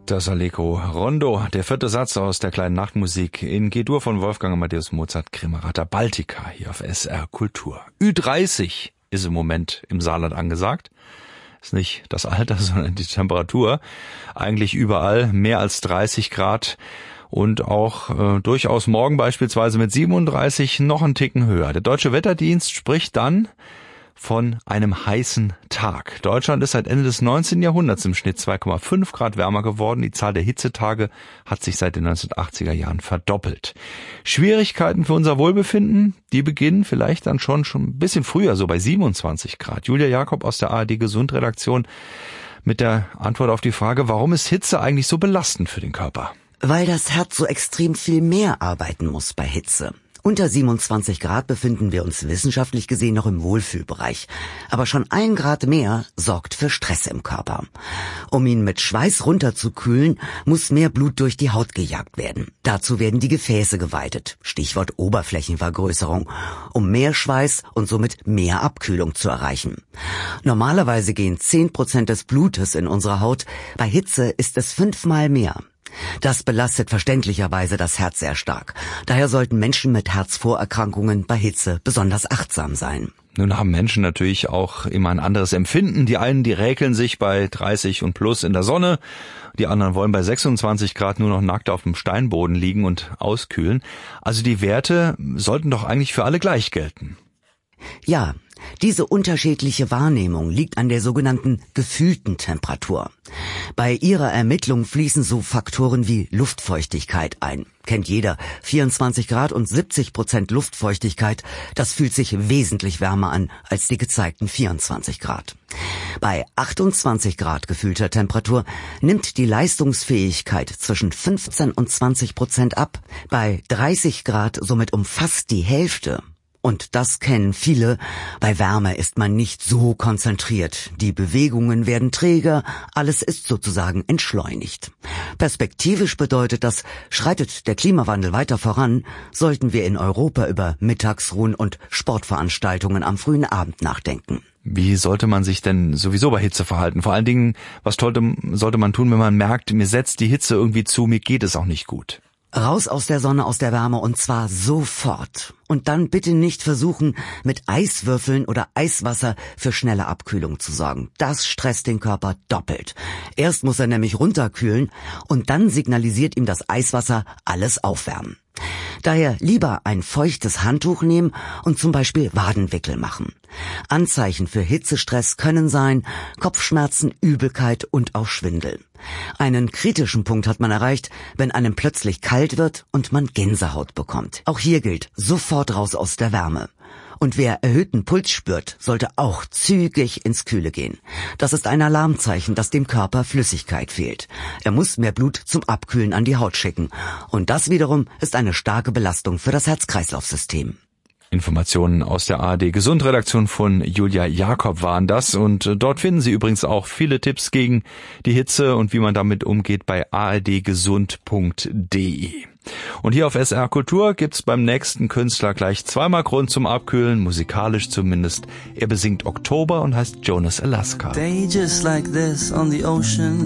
Das Allegro Rondo, der vierte Satz aus der kleinen Nachtmusik in G-Dur von Wolfgang Amadeus Mozart, Kremerata Baltica hier auf SR Kultur. Ü30 ist im Moment im Saarland angesagt. Ist nicht das Alter, sondern die Temperatur. Eigentlich überall mehr als 30 Grad und auch durchaus morgen beispielsweise mit 37 noch einen Ticken höher. Der Deutsche Wetterdienst spricht dann von einem heißen Tag. Deutschland ist seit Ende des 19. Jahrhunderts im Schnitt 2,5 Grad wärmer geworden. Die Zahl der Hitzetage hat sich seit den 1980er Jahren verdoppelt. Schwierigkeiten für unser Wohlbefinden, die beginnen vielleicht dann schon ein bisschen früher, so bei 27 Grad. Julia Jakob aus der ARD Gesundredaktion mit der Antwort auf die Frage, warum ist Hitze eigentlich so belastend für den Körper? Weil das Herz so extrem viel mehr arbeiten muss bei Hitze. Unter 27 Grad befinden wir uns wissenschaftlich gesehen noch im Wohlfühlbereich. Aber schon 1 Grad mehr sorgt für Stress im Körper. Um ihn mit Schweiß runterzukühlen, muss mehr Blut durch die Haut gejagt werden. Dazu werden die Gefäße geweitet. Stichwort Oberflächenvergrößerung. Um mehr Schweiß und somit mehr Abkühlung zu erreichen. Normalerweise gehen 10% des Blutes in unsere Haut. Bei Hitze ist es 5-mal mehr. Das belastet verständlicherweise das Herz sehr stark. Daher sollten Menschen mit Herzvorerkrankungen bei Hitze besonders achtsam sein. Nun haben Menschen natürlich auch immer ein anderes Empfinden. Die einen, die räkeln sich bei 30 und plus in der Sonne. Die anderen wollen bei 26 Grad nur noch nackt auf dem Steinboden liegen und auskühlen. Also die Werte sollten doch eigentlich für alle gleich gelten. Ja, diese unterschiedliche Wahrnehmung liegt an der sogenannten gefühlten Temperatur. Bei ihrer Ermittlung fließen so Faktoren wie Luftfeuchtigkeit ein. Kennt jeder, 24 Grad und 70% Luftfeuchtigkeit, das fühlt sich wesentlich wärmer an als die gezeigten 24 Grad. Bei 28 Grad gefühlter Temperatur nimmt die Leistungsfähigkeit zwischen 15 und 20% ab, bei 30 Grad somit um fast die Hälfte. Und das kennen viele. Bei Wärme ist man nicht so konzentriert. Die Bewegungen werden träger, alles ist sozusagen entschleunigt. Perspektivisch bedeutet das, schreitet der Klimawandel weiter voran, sollten wir in Europa über Mittagsruhen und Sportveranstaltungen am frühen Abend nachdenken. Wie sollte man sich denn sowieso bei Hitze verhalten? Vor allen Dingen, was sollte man tun, wenn man merkt, mir setzt die Hitze irgendwie zu, mir geht es auch nicht gut? Raus aus der Sonne, aus der Wärme und zwar sofort. Und dann bitte nicht versuchen, mit Eiswürfeln oder Eiswasser für schnelle Abkühlung zu sorgen. Das stresst den Körper doppelt. Erst muss er nämlich runterkühlen und dann signalisiert ihm das Eiswasser alles aufwärmen. Daher lieber ein feuchtes Handtuch nehmen und zum Beispiel Wadenwickel machen. Anzeichen für Hitzestress können sein Kopfschmerzen, Übelkeit und auch Schwindel. Einen kritischen Punkt hat man erreicht, wenn einem plötzlich kalt wird und man Gänsehaut bekommt. Auch hier gilt, sofort raus aus der Wärme. Und wer erhöhten Puls spürt, sollte auch zügig ins Kühle gehen. Das ist ein Alarmzeichen, dass dem Körper Flüssigkeit fehlt. Er muss mehr Blut zum Abkühlen an die Haut schicken. Und das wiederum ist eine starke Belastung für das Herz-Kreislauf-System. Informationen aus der ARD Gesundredaktion von Julia Jakob waren das. Und dort finden Sie übrigens auch viele Tipps gegen die Hitze und wie man damit umgeht bei ardgesund.de. Und hier auf SR Kultur gibt's beim nächsten Künstler gleich 2-mal Grund zum Abkühlen, musikalisch zumindest. Er besingt Oktober und heißt Jonas Alaska. Day just like this on the ocean.